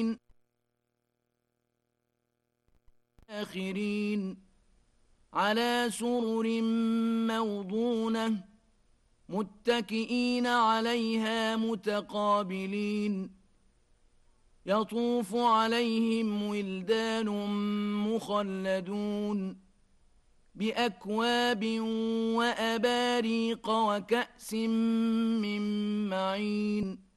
آخرين على سرر موضونة متكئين عليها متقابلين يطوف عليهم ولدان مخلدون بأكواب وأباريق وكأس من معين